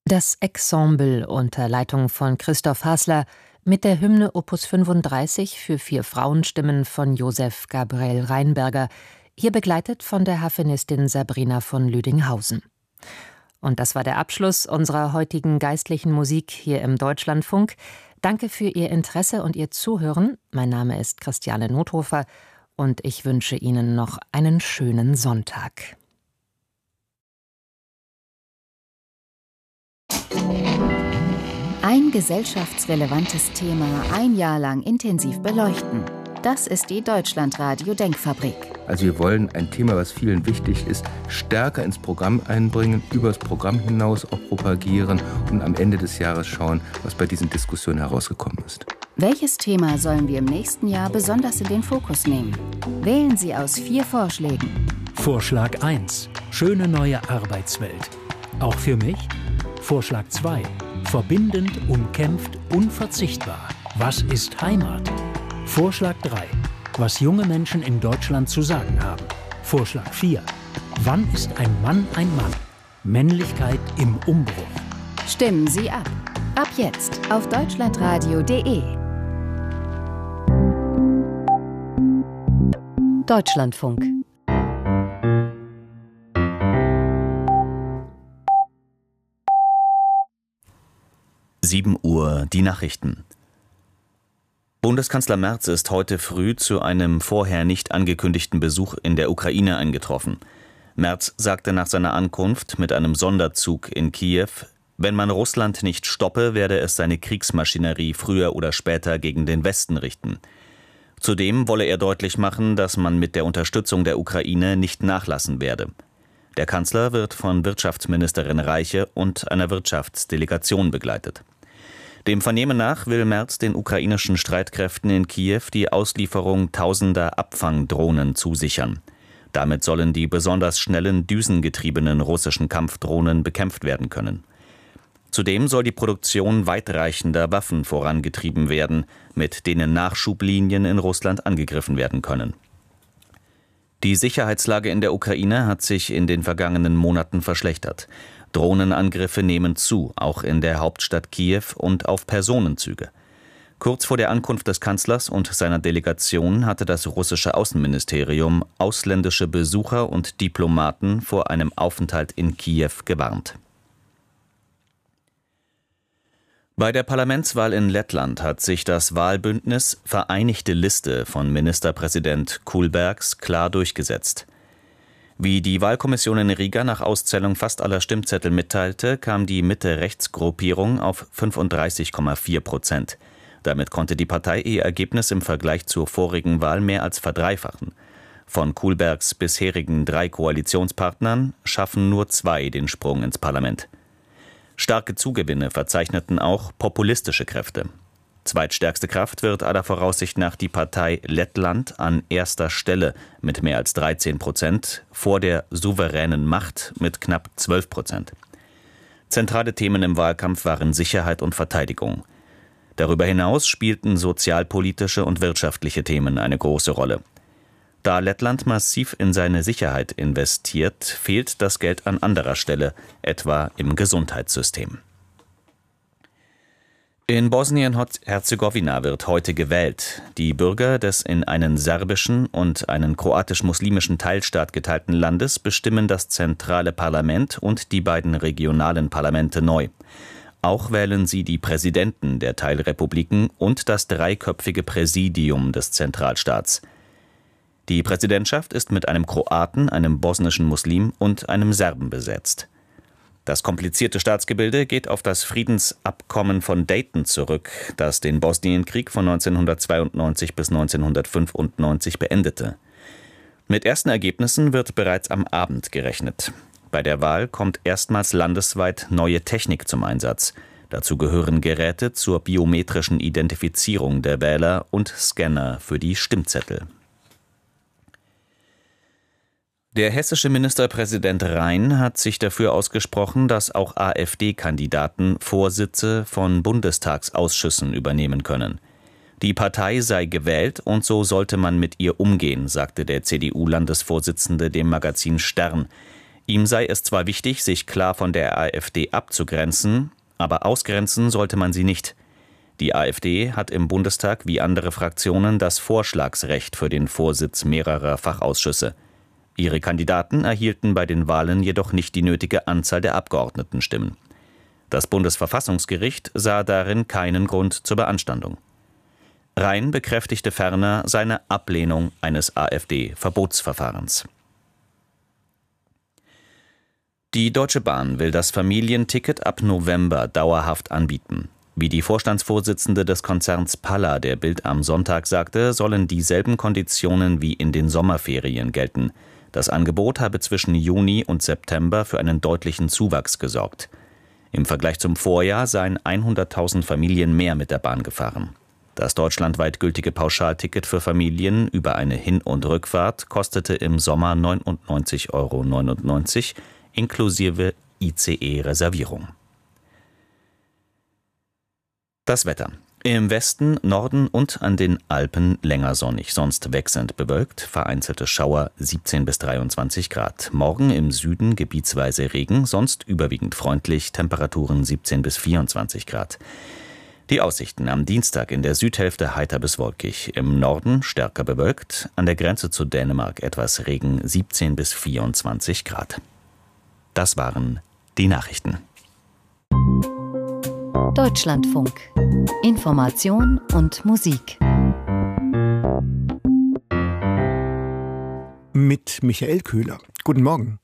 Das Ensemble unter Leitung von Christoph Hasler mit der Hymne Opus 35 für 4 Frauenstimmen von Josef Gabriel Reinberger, hier begleitet von der Harfenistin Sabrina von Lüdinghausen. Und das war der Abschluss unserer heutigen geistlichen Musik hier im Deutschlandfunk. Danke für Ihr Interesse und Ihr Zuhören. Mein Name ist Christiane Nothofer und ich wünsche Ihnen noch einen schönen Sonntag. Ein gesellschaftsrelevantes Thema ein Jahr lang intensiv beleuchten. Das ist die Deutschlandradio-Denkfabrik. Also wir wollen ein Thema, was vielen wichtig ist, stärker ins Programm einbringen, über das Programm hinaus auch propagieren und am Ende des Jahres schauen, was bei diesen Diskussionen herausgekommen ist. Welches Thema sollen wir im nächsten Jahr besonders in den Fokus nehmen? Wählen Sie aus 4 Vorschlägen. Vorschlag 1. Schöne neue Arbeitswelt. Auch für mich? Vorschlag 2. Verbindend, umkämpft, unverzichtbar. Was ist Heimat? Vorschlag 3. Was junge Menschen in Deutschland zu sagen haben. Vorschlag 4. Wann ist ein Mann ein Mann? Männlichkeit im Umbruch. Stimmen Sie ab. Ab jetzt auf deutschlandradio.de. Deutschlandfunk. Uhr, die Nachrichten. Bundeskanzler Merz ist heute früh zu einem vorher nicht angekündigten Besuch in der Ukraine eingetroffen. Merz sagte nach seiner Ankunft mit einem Sonderzug in Kiew, wenn man Russland nicht stoppe, werde es seine Kriegsmaschinerie früher oder später gegen den Westen richten. Zudem wolle er deutlich machen, dass man mit der Unterstützung der Ukraine nicht nachlassen werde. Der Kanzler wird von Wirtschaftsministerin Reiche und einer Wirtschaftsdelegation begleitet. Dem Vernehmen nach will Merz den ukrainischen Streitkräften in Kiew die Auslieferung tausender Abfangdrohnen zusichern. Damit sollen die besonders schnellen, düsengetriebenen russischen Kampfdrohnen bekämpft werden können. Zudem soll die Produktion weitreichender Waffen vorangetrieben werden, mit denen Nachschublinien in Russland angegriffen werden können. Die Sicherheitslage in der Ukraine hat sich in den vergangenen Monaten verschlechtert. Drohnenangriffe nehmen zu, auch in der Hauptstadt Kiew und auf Personenzüge. Kurz vor der Ankunft des Kanzlers und seiner Delegation hatte das russische Außenministerium ausländische Besucher und Diplomaten vor einem Aufenthalt in Kiew gewarnt. Bei der Parlamentswahl in Lettland hat sich das Wahlbündnis Vereinigte Liste von Ministerpräsident Kulbergs klar durchgesetzt. Wie die Wahlkommission in Riga nach Auszählung fast aller Stimmzettel mitteilte, kam die Mitte-Rechts-Gruppierung auf 35,4%. Damit konnte die Partei ihr Ergebnis im Vergleich zur vorigen Wahl mehr als verdreifachen. Von Kulbergs bisherigen 3 Koalitionspartnern schaffen nur 2 den Sprung ins Parlament. Starke Zugewinne verzeichneten auch populistische Kräfte. Zweitstärkste Kraft wird aller Voraussicht nach die Partei Lettland an erster Stelle mit mehr als 13%, vor der souveränen Macht mit knapp 12%. Zentrale Themen im Wahlkampf waren Sicherheit und Verteidigung. Darüber hinaus spielten sozialpolitische und wirtschaftliche Themen eine große Rolle. Da Lettland massiv in seine Sicherheit investiert, fehlt das Geld an anderer Stelle, etwa im Gesundheitssystem. In Bosnien-Herzegowina wird heute gewählt. Die Bürger des in einen serbischen und einen kroatisch-muslimischen Teilstaat geteilten Landes bestimmen das zentrale Parlament und die beiden regionalen Parlamente neu. Auch wählen sie die Präsidenten der Teilrepubliken und das 3-köpfige Präsidium des Zentralstaats. Die Präsidentschaft ist mit einem Kroaten, einem bosnischen Muslim und einem Serben besetzt. Das komplizierte Staatsgebilde geht auf das Friedensabkommen von Dayton zurück, das den Bosnienkrieg von 1992 bis 1995 beendete. Mit ersten Ergebnissen wird bereits am Abend gerechnet. Bei der Wahl kommt erstmals landesweit neue Technik zum Einsatz. Dazu gehören Geräte zur biometrischen Identifizierung der Wähler und Scanner für die Stimmzettel. Der hessische Ministerpräsident Rhein hat sich dafür ausgesprochen, dass auch AfD-Kandidaten Vorsitze von Bundestagsausschüssen übernehmen können. Die Partei sei gewählt und so sollte man mit ihr umgehen, sagte der CDU-Landesvorsitzende dem Magazin Stern. Ihm sei es zwar wichtig, sich klar von der AfD abzugrenzen, aber ausgrenzen sollte man sie nicht. Die AfD hat im Bundestag wie andere Fraktionen das Vorschlagsrecht für den Vorsitz mehrerer Fachausschüsse. Ihre Kandidaten erhielten bei den Wahlen jedoch nicht die nötige Anzahl der Abgeordnetenstimmen. Das Bundesverfassungsgericht sah darin keinen Grund zur Beanstandung. Rhein bekräftigte ferner seine Ablehnung eines AfD-Verbotsverfahrens. Die Deutsche Bahn will das Familienticket ab November dauerhaft anbieten. Wie die Vorstandsvorsitzende des Konzerns Palla der Bild am Sonntag sagte, sollen dieselben Konditionen wie in den Sommerferien gelten. Das Angebot habe zwischen Juni und September für einen deutlichen Zuwachs gesorgt. Im Vergleich zum Vorjahr seien 100.000 Familien mehr mit der Bahn gefahren. Das deutschlandweit gültige Pauschalticket für Familien über eine Hin- und Rückfahrt kostete im Sommer 99,99 € inklusive ICE-Reservierung. Das Wetter. Im Westen, Norden und an den Alpen länger sonnig, sonst wechselnd bewölkt, vereinzelte Schauer 17 bis 23 Grad. Morgen im Süden gebietsweise Regen, sonst überwiegend freundlich, Temperaturen 17 bis 24 Grad. Die Aussichten am Dienstag in der Südhälfte heiter bis wolkig, im Norden stärker bewölkt, an der Grenze zu Dänemark etwas Regen 17 bis 24 Grad. Das waren die Nachrichten. Deutschlandfunk. Information und Musik. Mit Michael Köhler. Guten Morgen.